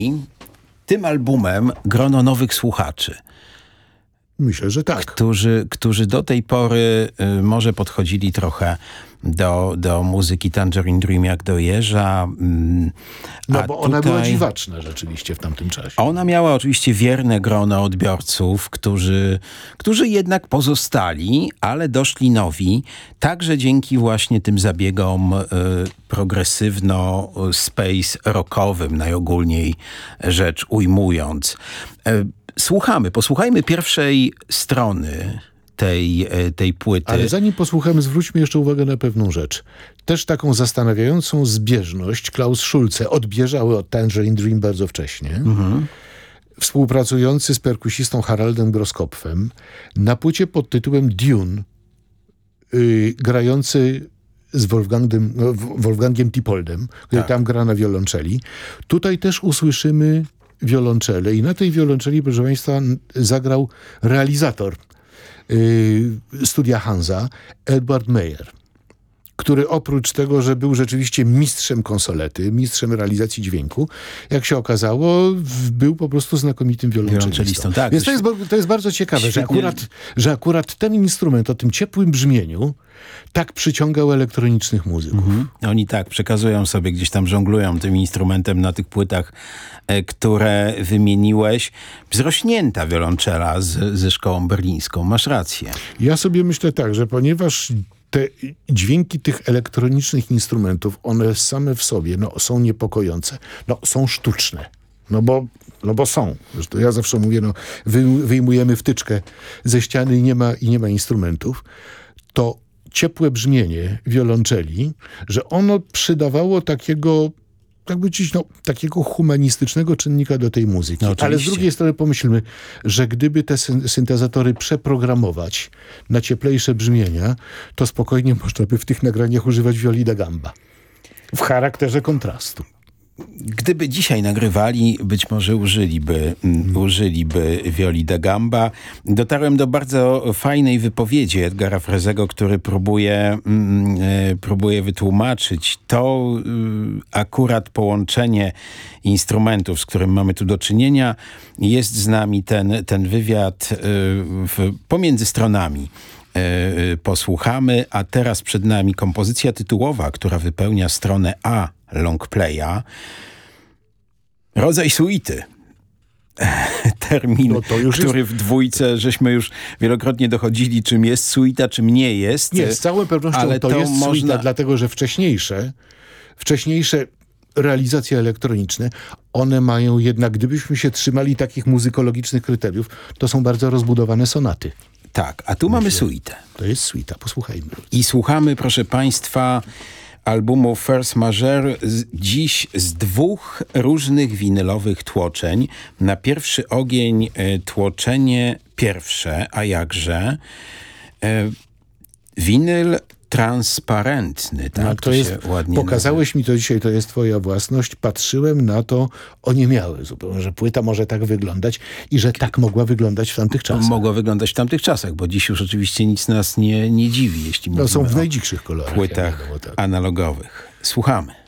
Tym albumem grono nowych słuchaczy, Myślę, że tak. którzy do tej pory może podchodzili trochę do muzyki Tangerine Dream jak do jeża. No bo ona była dziwaczna rzeczywiście w tamtym czasie. Ona miała oczywiście wierne grono odbiorców, którzy jednak pozostali, ale doszli nowi, także dzięki właśnie tym zabiegom progresywno-space rockowym, najogólniej rzecz ujmując. Posłuchajmy pierwszej strony tej płyty. Ale zanim posłuchamy, zwróćmy jeszcze uwagę na pewną rzecz. Też taką zastanawiającą zbieżność Klaus Schulze odbierał od Tangerine Dream bardzo wcześnie. Współpracujący z perkusistą Haraldem Groskopfem na płycie pod tytułem Dune, grający z Wolfgangiem Tipoldem, który tam gra na wiolonczeli. Tutaj też usłyszymy wiolonczele i na tej wiolonczeli, proszę Państwa, zagrał realizator studia Hansa, Edward Meyer, który oprócz tego, że był rzeczywiście mistrzem konsolety, mistrzem realizacji dźwięku, jak się okazało, był po prostu znakomitym wiolonczelistą. Tak, więc to jest bardzo ciekawe, że akurat ten instrument o tym ciepłym brzmieniu tak przyciągał elektronicznych muzyków. Oni tak przekazują sobie, gdzieś tam żonglują tym instrumentem na tych płytach, które wymieniłeś. Wzrośnięta wiolonczela ze szkołą berlińską. Masz rację. Ja sobie myślę tak, że ponieważ te dźwięki tych elektronicznych instrumentów, one same w sobie są niepokojące, są sztuczne. No bo są. Zresztą ja zawsze mówię, wyjmujemy wtyczkę ze ściany i nie ma instrumentów. To ciepłe brzmienie wiolonczeli, że ono przydawało takiego humanistycznego czynnika do tej muzyki. No, ale z drugiej strony pomyślmy, że gdyby te syntezatory przeprogramować na cieplejsze brzmienia, to spokojnie można by w tych nagraniach używać violi da gamba. W charakterze kontrastu. Gdyby dzisiaj nagrywali, być może użyliby violi da gamba. Dotarłem do bardzo fajnej wypowiedzi Edgara Fresego, który próbuje wytłumaczyć to akurat połączenie instrumentów, z którym mamy tu do czynienia. Jest z nami ten wywiad pomiędzy stronami. Posłuchamy, a teraz przed nami kompozycja tytułowa, która wypełnia stronę A longplaya. Rodzaj suity. Termin, który w dwójce żeśmy już wielokrotnie dochodzili, czym jest suita, czym nie jest. Nie, z całą pewnością ale to jest suita, dlatego że wcześniejsze realizacje elektroniczne, one mają jednak, gdybyśmy się trzymali takich muzykologicznych kryteriów, to są bardzo rozbudowane sonaty. Tak, a tu mamy suitę. To jest suita, posłuchajmy. I słuchamy, proszę Państwa, albumu Force Majeure dziś z 2 różnych winylowych tłoczeń. Na pierwszy ogień tłoczenie pierwsze, a jakże winyl transparentny. Tak? To jest, ładnie pokazałeś mi to dzisiaj, to jest twoja własność. Patrzyłem na to, oniemiały zupełnie, że płyta może tak wyglądać i że tak mogła wyglądać w tamtych czasach. Mogła wyglądać w tamtych czasach, bo dziś już oczywiście nic nas nie dziwi, jeśli mówimy są w najdzikszych kolorach, płytach analogowych. Słuchamy.